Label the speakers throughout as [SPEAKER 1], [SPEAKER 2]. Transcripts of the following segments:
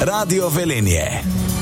[SPEAKER 1] Radio Velenje.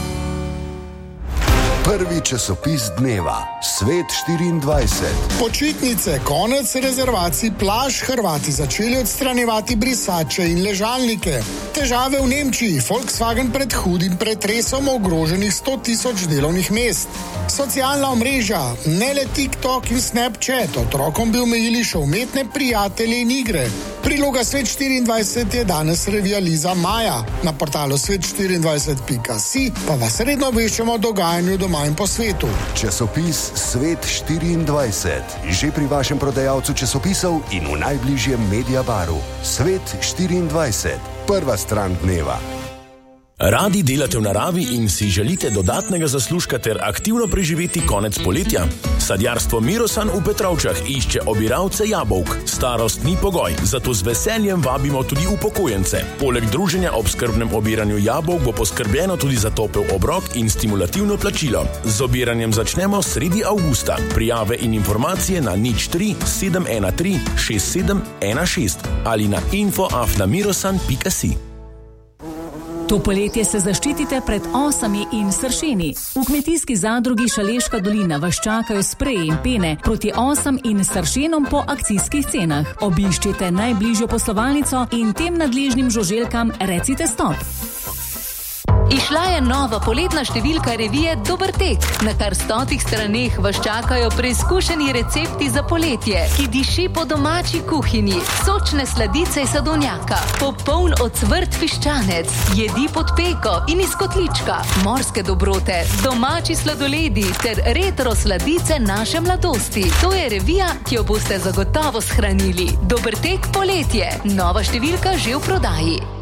[SPEAKER 2] Prvi časopis dneva, Svet 24.
[SPEAKER 3] Počitnice, konec rezervacij plaž, Hrvati začeli odstranjevati brisače in ležalnike. Težave v Nemčiji, Volkswagen pred hudim pretresom, ogroženih 100.000 delovnih mest. Socialna omrežja, ne le TikTok in Snapchat, otrokom bi omejili še umetne prijatelje in igre. Priloga Svet 24 je danes revija Liza Maja. Na portalu svet24.si pa vas redno obveščamo o dogajanju doma in po svetu.
[SPEAKER 2] Časopis Svet 24. Že pri vašem prodajalcu časopisov in v najbližjem Mediabaru. Svet 24. Prva stran dneva.
[SPEAKER 4] Radi delate v naravi in si želite dodatnega zaslužka ter aktivno preživeti konec poletja? Sadjarstvo Mirosan v Petrovčah išče obiralce jabolk. Starost ni pogoj, zato z veseljem vabimo tudi upokojence. Poleg druženja ob skrbnem obiranju jabolk bo poskrbljeno tudi za topel obrok in stimulativno plačilo. Z obiranjem začnemo sredi avgusta. Prijave in informacije na 03 713 6716 ali na info@mirosan.si.
[SPEAKER 5] To poletje se zaščitite pred osami in sršeni. V kmetijski zadrugi Šaleška dolina vas čakajo spreji in pene proti osam in sršenom po akcijskih cenah. Obiščite najbližjo poslovalnico in tem nadležnim žuželkam recite stop.
[SPEAKER 6] Išla je nova poletna številka revije Dober tek. Na kar 100 straneh vas čakajo preizkušeni recepti za poletje, ki diši po domači kuhinji, sočne sladice iz sadovnjaka, popoln ocvrt piščanec, jedi pod peko in iz kotlička, morske dobrote, domači sladoledi ter retro sladice naše mladosti. To je revija, ki jo boste zagotovo shranili. Dober tek poletje. Nova številka že v prodaji.